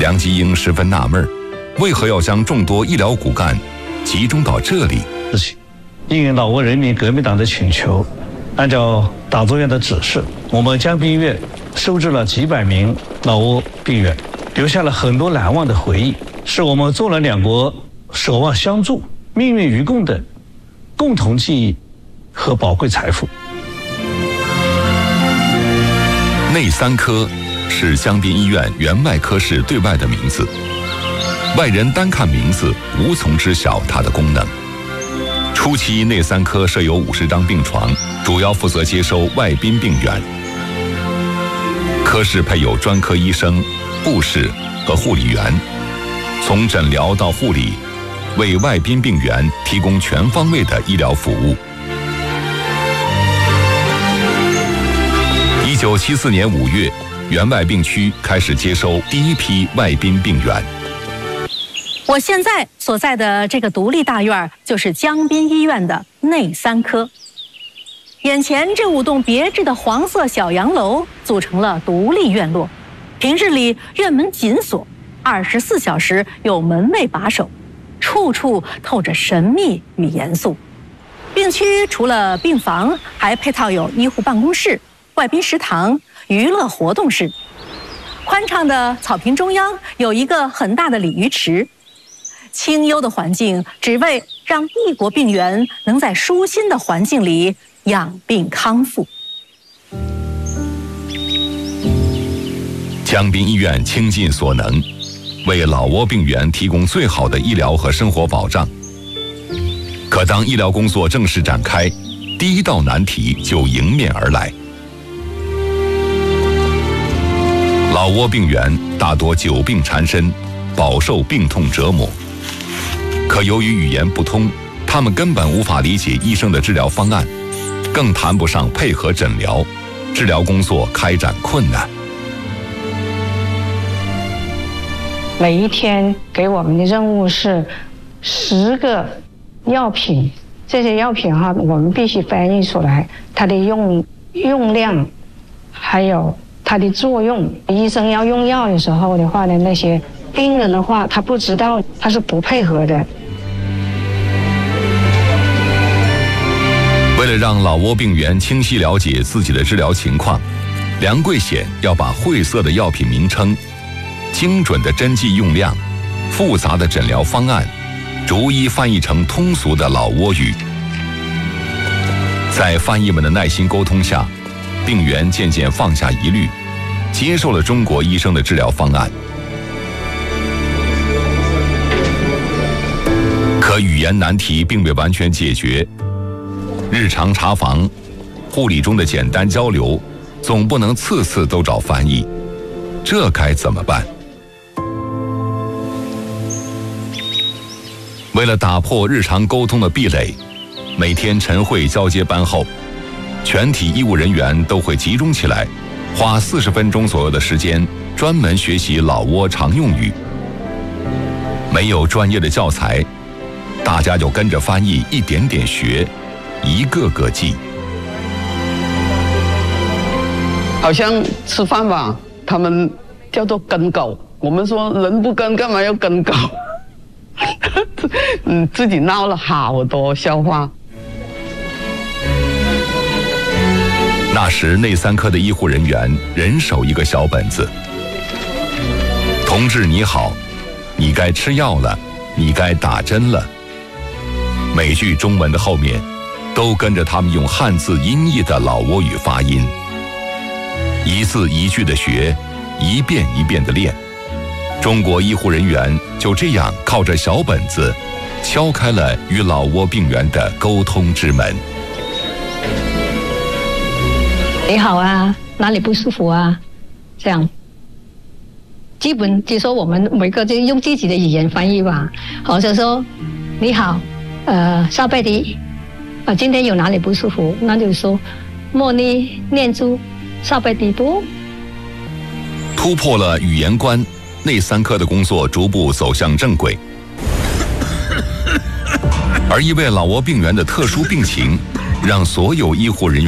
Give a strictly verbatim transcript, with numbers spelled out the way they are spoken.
梁吉英十分纳闷，为何要将众多医疗骨干集中到这里？ 事情，应老挝人民革命党的请求，按照党中央的指示，我们江滨医院收治了几百名老挝病员，留下了很多难忘的回忆，是我们中老两国守望相助、命运与共的共同记忆和宝贵财富。 内三科是江滨医院原外科室对外的名字，外人单看名字无从知晓它的功能。初期内三科设有五十张病床，主要负责接收外宾病员。科室配有专科医生、护士和护理员，从诊疗到护理，为外宾病员提供全方位的医疗服务。一九七四年五月，原外病区开始接收第一批外宾病员。 我现在所在的这个独立大院就是江滨医院的内三科。眼前这五栋别致的黄色小洋楼组成了独立院落，平日里院门紧锁，二十四小时有门卫把守，处处透着神秘与严肃。病区除了病房，还配套有医护办公室、外宾食堂、娱乐活动室。宽敞的草坪中央有一个很大的鲤鱼池，清幽的环境只为让异国病员能在舒心的环境里养病康复。 江滨医院倾尽所能，为老挝病员提供最好的医疗和生活保障。可当医疗工作正式展开，第一道难题就迎面而来。老挝病员大多久病缠身，饱受病痛折磨。可由于语言不通，他们根本无法理解医生的治疗方案，更谈不上配合诊疗，治疗工作开展困难。 每一天给我们的任务是十个药品，这些药品哈，我们必须翻译出来它的用用量，还有它的作用。医生要用药的时候的话呢，那些病人的话他不知道，他是不配合的。 为了让老挝病员清晰了解自己的治疗情况，梁桂显要把晦涩的药品名称、精准的针剂用量、复杂的诊疗方案逐一翻译成通俗的老挝语。在翻译们的耐心沟通下，病员渐渐放下疑虑，接受了中国医生的治疗方案。可语言难题并未完全解决，日常查房、护理中的简单交流，总不能次次都找翻译，这该怎么办？为了打破日常沟通的壁垒，每天晨会交接班后，全体医务人员都会集中起来，花四十分钟左右的时间专门学习老挝常用语。没有专业的教材，大家就跟着翻译一点点学，一个个记。 好像吃饭吧，他们叫做跟狗，我们说人不跟干嘛要跟狗？嗯，自己闹了好多笑话。 那时内三科的医护人员人手一个小本子。同志你好，你该吃药了，你该打针了。每句中文的后面都跟着他们用汉字音译的老挝语发音，一字一句的学，一遍一遍的练。中国医护人员就这样靠着小本子敲开了与老挝病员的沟通之门。 你好啊，哪里不舒服啊？这样，基本就说我们每个就用自己的语言翻译吧。好像说你好，呃，沙贝迪，啊，今天有哪里不舒服？那就说莫尼念珠沙贝迪多。 突破了语言关，内三科的工作逐步走向正轨。而一位老挝病员的特殊病情，让所有医护人员